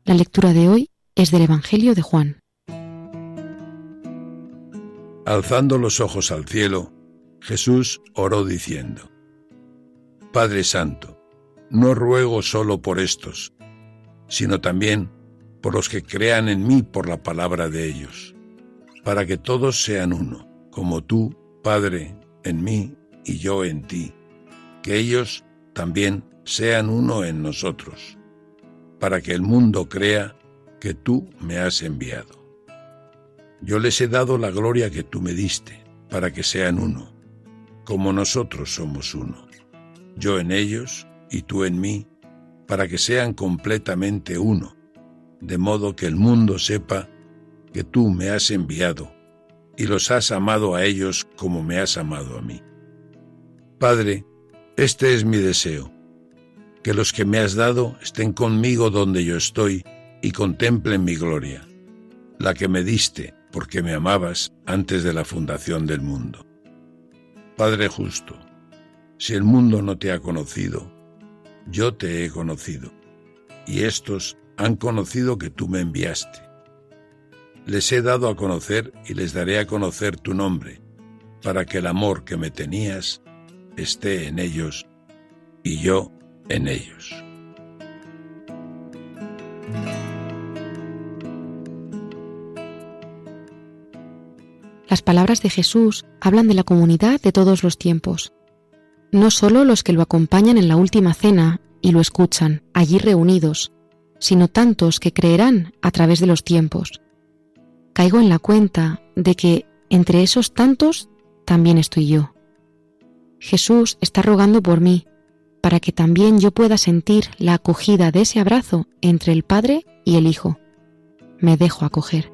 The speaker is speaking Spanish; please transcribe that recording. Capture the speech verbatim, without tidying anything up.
La lectura de hoy es del Evangelio de Juan. Alzando los ojos al cielo, Jesús oró diciendo: Padre Santo, no ruego solo por estos, sino también por los que crean en mí por la palabra de ellos, para que todos sean uno, como tú, Padre, en mí y yo en ti, que ellos también sean uno en nosotros, para que el mundo crea que tú me has enviado. Yo les he dado la gloria que tú me diste, para que sean uno, como nosotros somos uno, yo en ellos y tú en mí, para que sean completamente uno, de modo que el mundo sepa que tú me has enviado y los has amado a ellos como me has amado a mí. Padre, este es mi deseo, que los que me has dado estén conmigo donde yo estoy y contemplen mi gloria, la que me diste porque me amabas antes de la fundación del mundo. Padre justo, si el mundo no te ha conocido, yo te he conocido, y estos han conocido que tú me enviaste. Les he dado a conocer y les daré a conocer tu nombre, para que el amor que me tenías esté en ellos y yo en ellos. Las palabras de Jesús hablan de la comunidad de todos los tiempos. No solo los que lo acompañan en la última cena y lo escuchan, allí reunidos, sino tantos que creerán a través de los tiempos. Caigo en la cuenta de que entre esos tantos también estoy yo. Jesús está rogando por mí, para que también yo pueda sentir la acogida de ese abrazo entre el Padre y el Hijo. Me dejo acoger.